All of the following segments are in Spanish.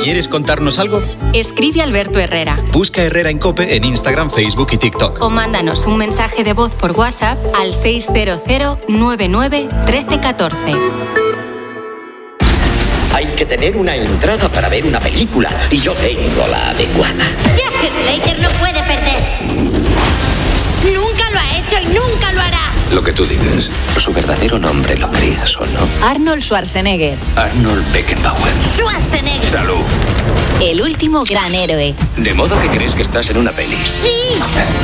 ¿Quieres contarnos algo? Escribe Alberto Herrera. Busca Herrera en COPE en Instagram, Facebook y TikTok. O mándanos un mensaje de voz por WhatsApp al 600 99 13 14. Hay que tener una entrada para ver una película y yo tengo la adecuada. Jack Slater no puede perder. Nunca lo ha hecho y nunca lo hará. Lo que tú digas, su verdadero nombre, lo creas o no. Arnold Schwarzenegger. Arnold Beckenbauer. Schwarzenegger. Salud. El último gran héroe. De modo que crees que estás en una peli. Sí.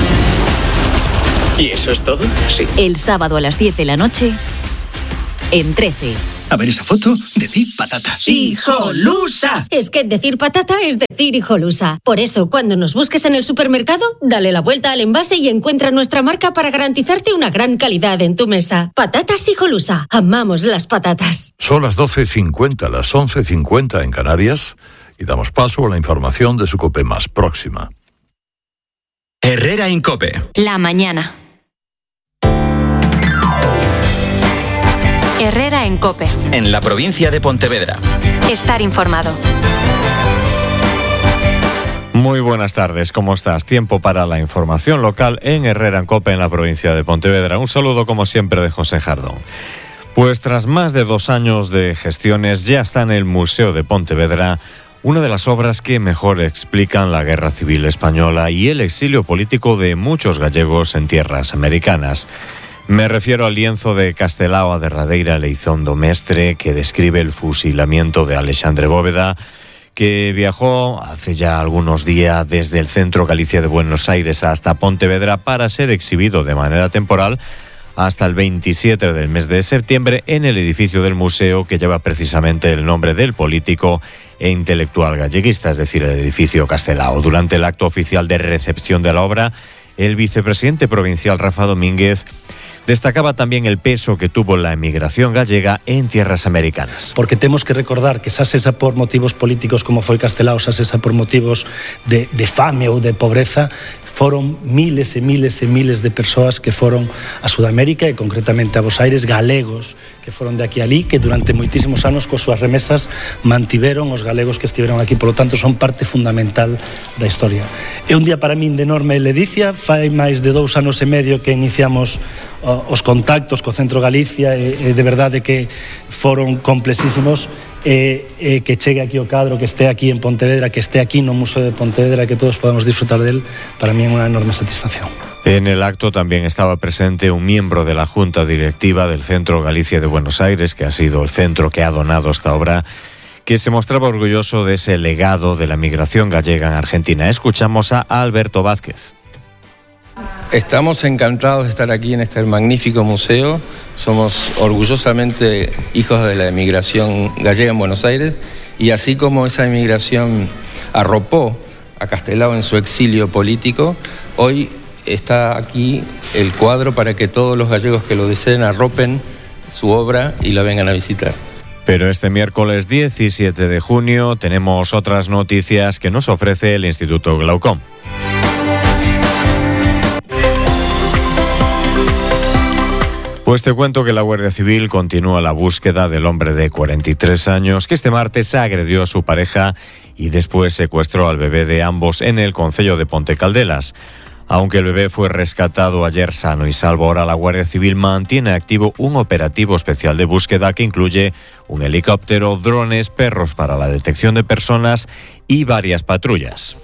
¿Y eso es todo? Sí. El sábado a las 10 de la noche en 13. A ver esa foto, decir patata. ¡Hijolusa! Es que decir patata es decir hijolusa. Por eso, cuando nos busques en el supermercado, dale la vuelta al envase y encuentra nuestra marca para garantizarte una gran calidad en tu mesa. Patatas Hijolusa. Amamos las patatas. Son las 12:50, las 11:50 en Canarias, y damos paso a la información de su COPE más próxima. Herrera en COPE. La mañana. Herrera en COPE. En la provincia de Pontevedra. Estar informado. Muy buenas tardes, ¿cómo estás? Tiempo para la información local en Herrera en COPE en la provincia de Pontevedra. Un saludo como siempre de José Jardón. Pues tras más de 2 años de gestiones ya está en el Museo de Pontevedra una de las obras que mejor explican la Guerra Civil Española y el exilio político de muchos gallegos en tierras americanas. Me refiero al lienzo de Castelao a Derradeira Leizondo Mestre, que describe el fusilamiento de Alexandre Bóveda, que viajó hace ya algunos días desde el centro Galicia de Buenos Aires hasta Pontevedra para ser exhibido de manera temporal hasta el 27 del mes de septiembre en el edificio del museo que lleva precisamente el nombre del político e intelectual galleguista, es decir, el edificio Castelao. Durante el acto oficial de recepción de la obra, el vicepresidente provincial Rafa Domínguez destacaba también el peso que tuvo la emigración gallega en tierras americanas. Porque temos que recordar que xa sesa por motivos políticos como foi Castelao, xa sesa por motivos de fame ou de pobreza, foron miles e miles e miles de persoas que foron a Sudamérica e concretamente a Bos Aires, galegos que foron de aquí a alí, que durante moitísimos anos coas súas remesas mantiveron os galegos que estiveron aquí, por lo tanto son parte fundamental da historia. É un día para min de enorme ledicia, fai máis de 2 anos e medio que iniciamos os contactos co Centro Galicia e de verdade que foron complexísimos que chegue aquí o cadro, que esté aquí en Pontevedra, que esté aquí no Museo de Pontevedra, que todos podamos disfrutar del, para mí é unha enorme satisfacción. En el acto también estaba presente un miembro de la Junta Directiva del Centro Galicia de Buenos Aires, que ha sido el centro que ha donado esta obra, que se mostraba orgulloso de ese legado de la migración gallega en Argentina. Escuchamos a Alberto Vázquez. Estamos encantados de estar aquí en este magnífico museo. Somos orgullosamente hijos de la emigración gallega en Buenos Aires, y así como esa emigración arropó a Castelao en su exilio político, hoy está aquí el cuadro para que todos los gallegos que lo deseen arropen su obra y la vengan a visitar. Pero este miércoles 17 de junio tenemos otras noticias que nos ofrece el Instituto Glaucom. Pues te cuento que la Guardia Civil continúa la búsqueda del hombre de 43 años que este martes agredió a su pareja y después secuestró al bebé de ambos en el concello de Ponte Caldelas. Aunque el bebé fue rescatado ayer sano y salvo, ahora la Guardia Civil mantiene activo un operativo especial de búsqueda que incluye un helicóptero, drones, perros para la detección de personas y varias patrullas.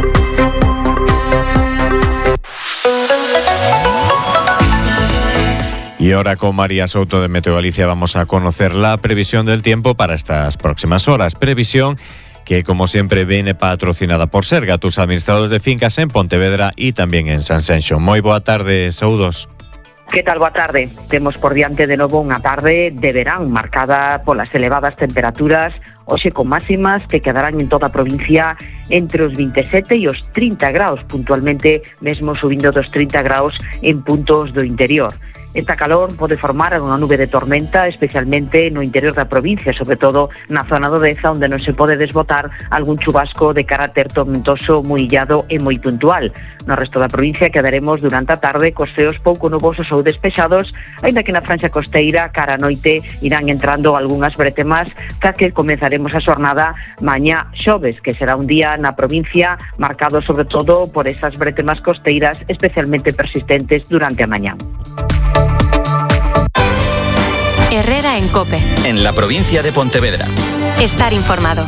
Y ahora con María Souto de Meteo Galicia vamos a conocer la previsión del tiempo para estas próximas horas. Previsión que, como siempre, viene patrocinada por Serga, tus administradores de fincas en Pontevedra y también en Sanxenxo. Moi boa tarde, saúdos. Que tal, boa tarde? Temos por diante de novo unha tarde de verán marcada polas elevadas temperaturas, hoxe con máximas que quedarán en toda a provincia entre os 27 e os 30 graus, puntualmente mesmo subindo dos 30 graus en puntos do interior. Esta calor pode formar unha nube de tormenta, especialmente no interior da provincia, sobre todo na zona do Deza, onde non se pode desbotar algún chubasco de carácter tormentoso moi illado e moi puntual. No resto da provincia quedaremos durante a tarde cos ceos pouco nubosos ou despexados, aínda que na franxa costeira cara a noite irán entrando algunhas bretemas, ca que comezaremos a xornada mañá xoves, que será un día na provincia marcado sobre todo por esas bretemas costeiras especialmente persistentes durante a mañá. Herrera en COPE. En la provincia de Pontevedra. Estar informado.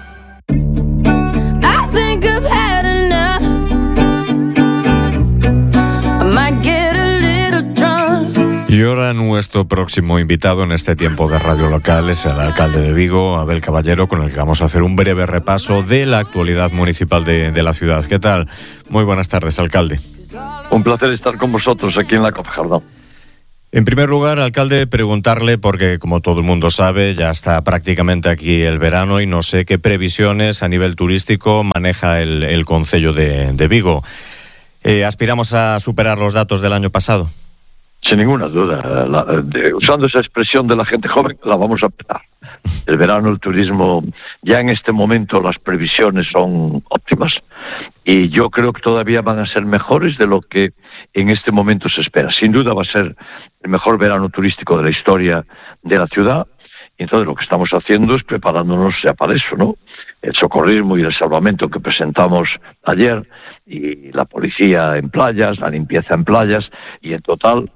Y ahora nuestro próximo invitado en este tiempo de radio local es el alcalde de Vigo, Abel Caballero, con el que vamos a hacer un breve repaso de la actualidad municipal de la ciudad. ¿Qué tal? Muy buenas tardes, alcalde. Un placer estar con vosotros aquí en la COPE Jardón. En primer lugar, alcalde, preguntarle, porque como todo el mundo sabe, ya está prácticamente aquí el verano y no sé qué previsiones a nivel turístico maneja el concello de Vigo. ¿Aspiramos a superar los datos del año pasado? Sin ninguna duda. Usando esa expresión de la gente joven, la vamos a petar. El verano, el turismo, ya en este momento las previsiones son óptimas y yo creo que todavía van a ser mejores de lo que en este momento se espera. Sin duda va a ser el mejor verano turístico de la historia de la ciudad. Y entonces lo que estamos haciendo es preparándonos ya para eso, ¿no? El socorrismo y el salvamento que presentamos ayer, y la policía en playas, la limpieza en playas, y en total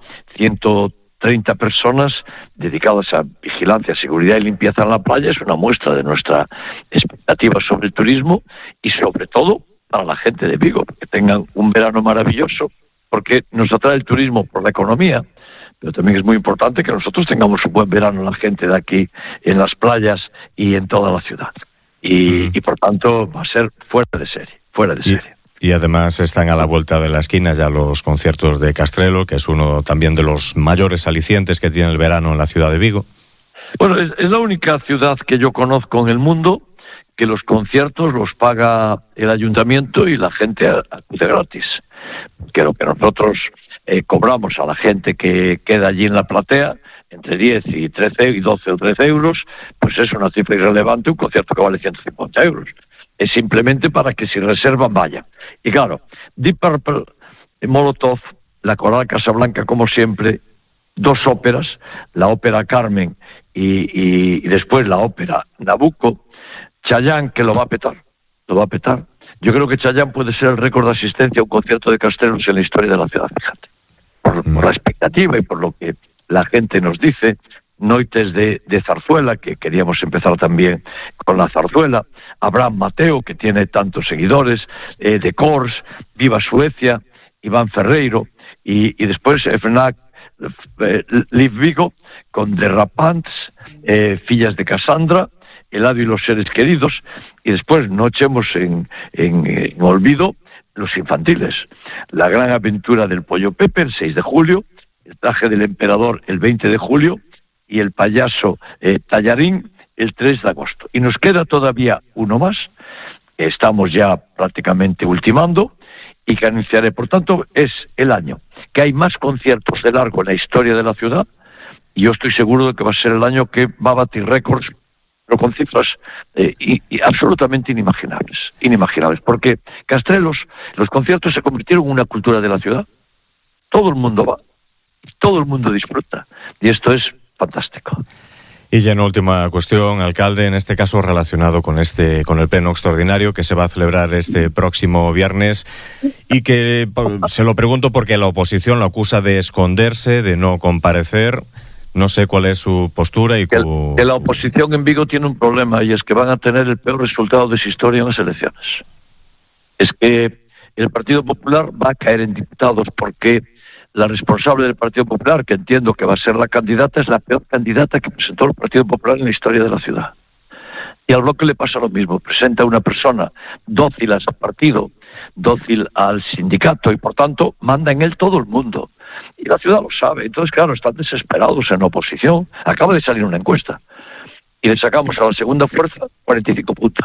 130 personas dedicadas a vigilancia, seguridad y limpieza en la playa. Es una muestra de nuestra expectativa sobre el turismo y sobre todo para la gente de Vigo, que tengan un verano maravilloso, porque nos atrae el turismo por la economía, pero también es muy importante que nosotros tengamos un buen verano la gente de aquí, en las playas y en toda la ciudad. Y por tanto va a ser fuera de serie. Y además están a la vuelta de la esquina ya los conciertos de Castrelo, que es uno también de los mayores alicientes que tiene el verano en la ciudad de Vigo. Bueno, es la única ciudad que yo conozco en el mundo que los conciertos los paga el ayuntamiento y la gente acude gratis. Que lo que nosotros cobramos a la gente que queda allí en la platea, entre 10 y 13 y 12 o 13 euros, pues es una cifra irrelevante, un concierto que vale 150 euros. Es simplemente para que si reservan vayan. Y claro, Deep Purple, Molotov, la Coral Casablanca como siempre, dos óperas, la ópera Carmen y después la ópera Nabucco, Chayanne, que lo va a petar. Yo creo que Chayanne puede ser el récord de asistencia a un concierto de Castelos en la historia de la ciudad, fíjate. Por la expectativa y por lo que la gente nos dice. Noites de zarzuela, que queríamos empezar también con la zarzuela. Abraham Mateo, que tiene tantos seguidores, de Kors, Viva Suecia, Iván Ferreiro, y después FNAC Live Vigo, con The Rapants, Fillas de Cassandra, Eladio y los seres queridos, y después no echemos en olvido los infantiles. La gran aventura del Pollo Pepe, el 6 de julio, el traje del emperador el 20 de julio, y el payaso Tallarín el 3 de agosto. Y nos queda todavía uno más, que estamos ya prácticamente ultimando, y que anunciaré. Por tanto, es el año que hay más conciertos de largo en la historia de la ciudad, y yo estoy seguro de que va a ser el año que va a batir récords, pero con cifras y absolutamente inimaginables, porque Castrelos, los conciertos se convirtieron en una cultura de la ciudad. Todo el mundo va, todo el mundo disfruta, y esto es fantástico. Y ya en última cuestión, alcalde, en este caso relacionado con el pleno extraordinario que se va a celebrar este próximo viernes, y que se lo pregunto porque la oposición lo acusa de esconderse, de no comparecer. No sé cuál es su postura y que la oposición en Vigo tiene un problema, y es que van a tener el peor resultado de su historia en las elecciones. Es que el Partido Popular va a caer en diputados porque la responsable del Partido Popular, que entiendo que va a ser la candidata, es la peor candidata que presentó el Partido Popular en la historia de la ciudad. Y al bloque le pasa lo mismo, presenta una persona dócil a su partido, dócil al sindicato, y por tanto manda en él todo el mundo. Y la ciudad lo sabe. Entonces, claro, están desesperados en oposición. Acaba de salir una encuesta y le sacamos a la segunda fuerza 45 puntos.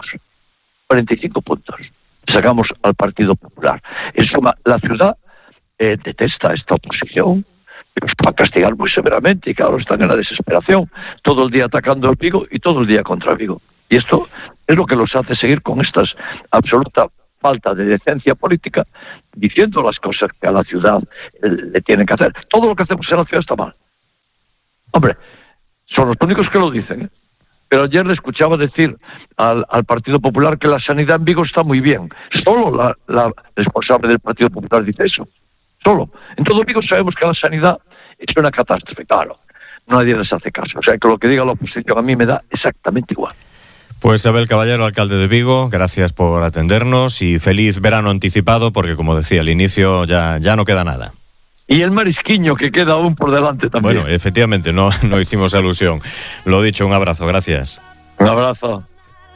45 puntos. Le sacamos al Partido Popular. En suma, la ciudad detesta esta oposición, Los va a castigar muy severamente y claro, están en la desesperación, todo el día atacando el Vigo y todo el día contra Vigo. Y esto es lo que los hace seguir con esta absoluta falta de decencia política, diciendo las cosas que a la ciudad le tienen que hacer. Todo lo que hacemos en la ciudad está mal. Hombre, son los únicos que lo dicen, ¿eh? Pero ayer le escuchaba decir al Partido Popular que la sanidad en Vigo está muy bien. Solo la responsable del Partido Popular dice eso. Solo. En todo Vigo sabemos que la sanidad es una catástrofe, claro. Nadie les hace caso. O sea, que lo que diga la oposición a mí me da exactamente igual. Pues Abel Caballero, alcalde de Vigo, gracias por atendernos y feliz verano anticipado, porque como decía al inicio, ya no queda nada. Y el marisquiño que queda aún por delante también. Bueno, efectivamente, no hicimos alusión. Lo dicho, un abrazo, gracias. Un abrazo.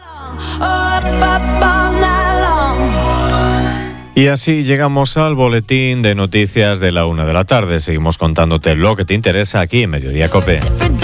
Y así llegamos al boletín de noticias de la 1 de la tarde. Seguimos contándote lo que te interesa aquí en Mediodía COPE.